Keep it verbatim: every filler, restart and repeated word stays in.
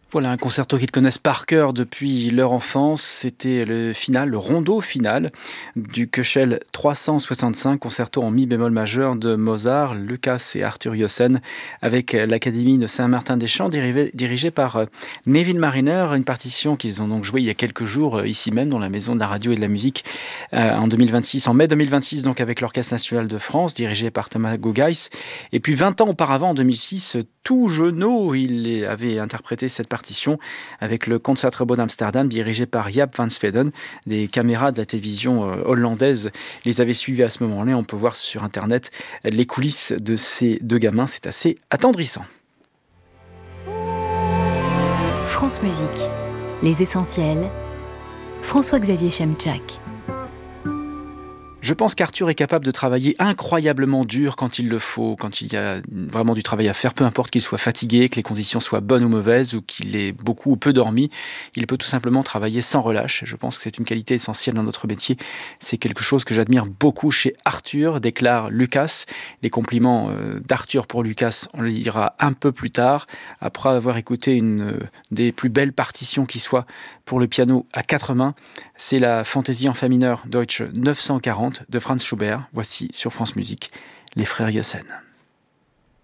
Voilà un concerto qu'ils connaissent par cœur depuis leur enfance. C'était le final, le rondo final du Köchel trois cent soixante-cinq, concerto en mi bémol majeur de Mozart, Lukas et Arthur Jossen, avec l'Académie de Saint-Martin-des-Champs, dirigée dirigée par euh, Neville Mariner. Une partition qu'ils ont donc jouée il y a quelques jours euh, ici même, dans la Maison de la Radio et de la Musique, euh, en deux mille vingt-six, en mai deux mille vingt-six, donc avec l'Orchestre National de France, dirigé par Thomas Gaugaïs. Et puis vingt ans auparavant, en deux mille six, tout jeunot, il avait interprété cette partition avec le Concertgebouw d'Amsterdam, dirigé par Jaap van Zweden. Des caméras de la télévision euh, hollandaise les avaient suivis à ce moment-là. On peut voir sur Internet les coulisses de ces deux gamins. C'est assez attendrissant. France Musique, les essentiels. François-Xavier Chemchak. Je pense qu'Arthur est capable de travailler incroyablement dur quand il le faut, quand il y a vraiment du travail à faire, peu importe qu'il soit fatigué, que les conditions soient bonnes ou mauvaises, ou qu'il ait beaucoup ou peu dormi. Il peut tout simplement travailler sans relâche. Je pense que c'est une qualité essentielle dans notre métier. C'est quelque chose que j'admire beaucoup chez Arthur, déclare Lukas. Les compliments d'Arthur pour Lukas, on les lira un peu plus tard, après avoir écouté une des plus belles partitions qui soit pour le piano à quatre mains. C'est la Fantaisie en fa mineur Deutsche neuf cent quarante de Franz Schubert. Voici sur France Musique les frères Jossen.